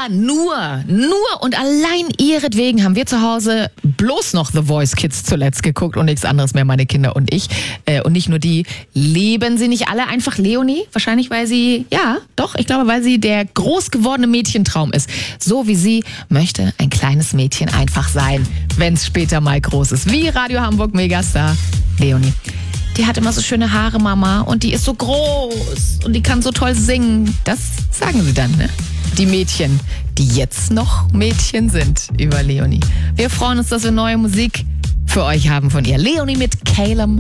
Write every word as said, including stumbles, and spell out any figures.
Ja, nur, nur und allein ihretwegen haben wir zu Hause bloß noch The Voice Kids zuletzt geguckt und nichts anderes mehr, meine Kinder und ich. Äh, und nicht nur die, lieben sie nicht alle einfach Leonie? Wahrscheinlich, weil sie, ja, doch, ich glaube, weil sie der groß gewordene Mädchentraum ist. So wie sie möchte ein kleines Mädchen einfach sein, wenn es später mal groß ist. Wie Radio Hamburg Megastar Leonie. Die hat immer so schöne Haare, Mama, und die ist so groß und die kann so toll singen. Das sagen sie dann, ne? Die Mädchen, die jetzt noch Mädchen sind, über Leonie. Wir freuen uns, dass wir neue Musik für euch haben von ihr. Leonie mit Calum